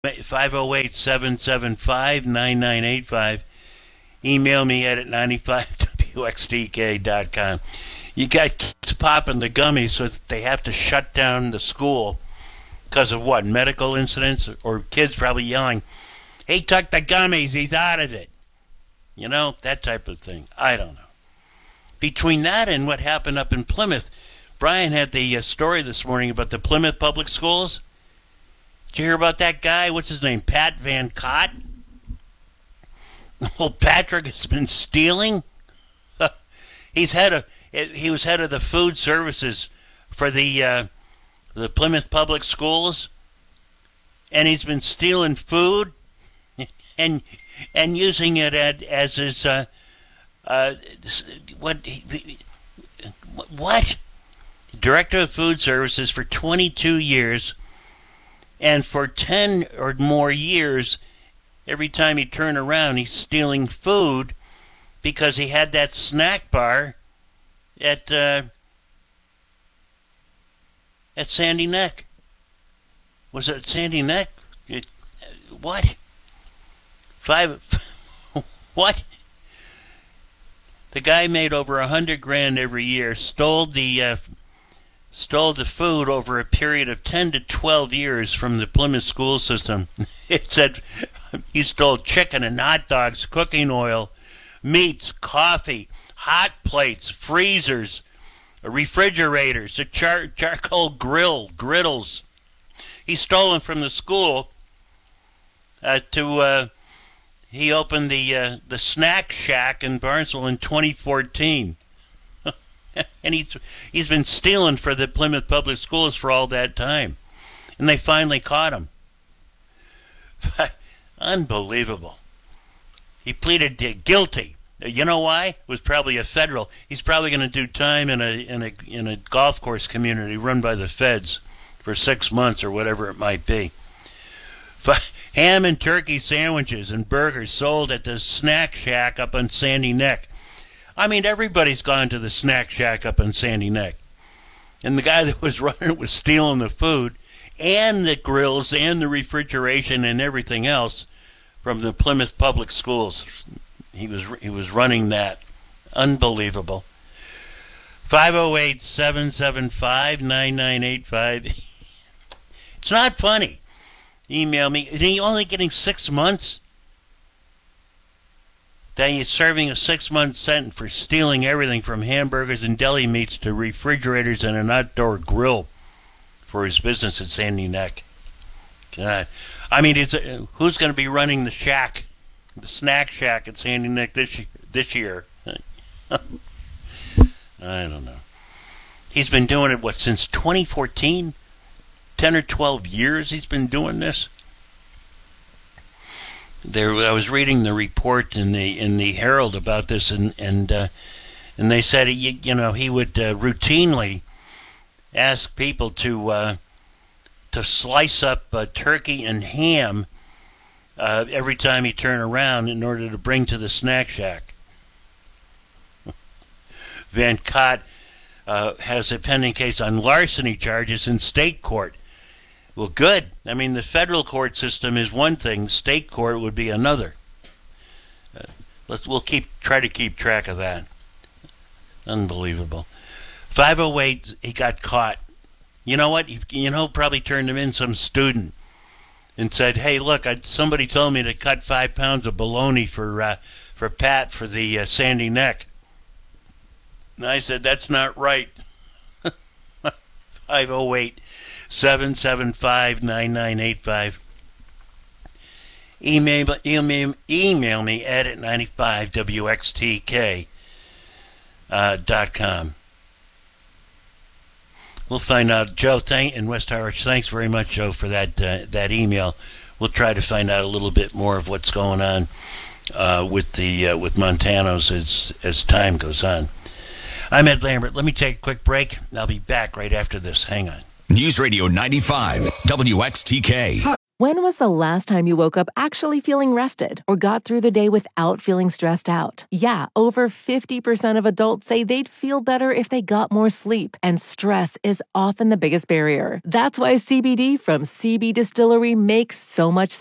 508-775-9985. Email me at 95wxtk.com. You got kids popping the gummies so that they have to shut down the school because of what? Medical incidents? Or kids probably yelling, he took the gummies, he's out of it. You know, that type of thing. I don't know. Between that and what happened up in Plymouth, Brian had the story this morning about the Plymouth Public Schools. Did you hear about that guy? What's his name? Pat Van Cott? Well, Patrick has been stealing. He was head of the food services for the Plymouth Public Schools, and he's been stealing food and using it as his what? Director of Food Services for 22 years, and for 10 or more years, every time he turned around, he's stealing food because he had that snack bar at Sandy Neck. Was it Sandy Neck? What? What? The guy made over $100,000 every year. Stole the food over a period of 10 to 12 years from the Plymouth school system. It said he stole chicken and hot dogs, cooking oil, meats, coffee, hot plates, freezers, refrigerators, a charcoal griddles. He stole them from the school he opened the Snack Shack in Barnesville in 2014. And he's been stealing for the Plymouth Public Schools for all that time. And they finally caught him. Unbelievable. He pleaded guilty. You know why? It was probably a federal. He's probably going to do time in a golf course community run by the feds for 6 months or whatever it might be. Ham and turkey sandwiches and burgers sold at the Snack Shack up on Sandy Neck. I mean, everybody's gone to the Snack Shack up on Sandy Neck. And the guy that was running it was stealing the food and the grills and the refrigeration and everything else from the Plymouth Public Schools. He was running that. Unbelievable. 508-775-9985. It's not funny. Email me. Are you only getting 6 months? Then you're serving a 6-month sentence for stealing everything from hamburgers and deli meats to refrigerators and an outdoor grill for his business at Sandy Neck. God. I mean, who's going to be running the shack, the Snack Shack at Sandy Neck this year? I don't know. He's been doing it, since 2014? 10 or 12 years he's been doing this. I was reading the report in the Herald about this, and they said he would routinely ask people to slice up turkey and ham every time he turned around in order to bring to the Snack Shack. Van Cott has a pending case on larceny charges in state court. Well, good. I mean, the federal court system is one thing. State court would be another. We'll try to keep track of that. Unbelievable. 508, he got caught. You know what? Probably turned him in some student and said, hey, look, somebody told me to cut 5 pounds of bologna for Pat for the Sandy Neck. And I said, that's not right. 508-775-9985. Email me at 95wxtk.com. We'll find out. Joe, in West Harwich, thanks very much, Joe, for that email. We'll try to find out a little bit more of what's going on with Montanos as time goes on. I'm Ed Lambert. Let me take a quick break. I'll be back right after this. Hang on. News Radio 95, WXTK. When was the last time you woke up actually feeling rested or got through the day without feeling stressed out? Yeah, over 50% of adults say they'd feel better if they got more sleep, and stress is often the biggest barrier. That's why CBD from CB Distillery makes so much sense.